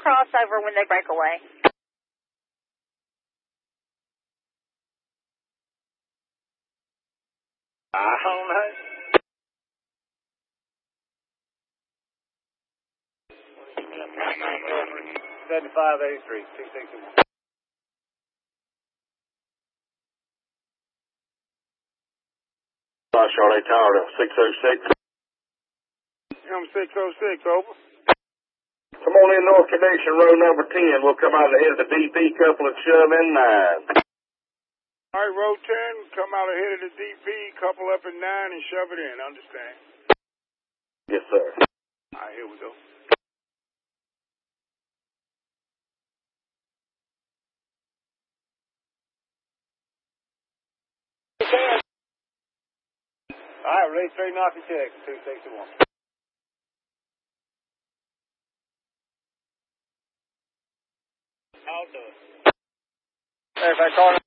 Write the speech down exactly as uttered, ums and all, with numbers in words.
crossover when they break away. I don't know. seventy-five eighty Street, two sixty-one. Charlotte Tower to six oh six. I'm six oh six, over. Come on in North Connection, row number ten. We'll come out ahead of the D P couple and shove in nine. All right, row ten, come out ahead of the D P, couple up in nine, and shove it in, understand? Yes, sir. All right, here we go. All right, release three, knock and check, two sixty-one. I'll do it. Hey, if I call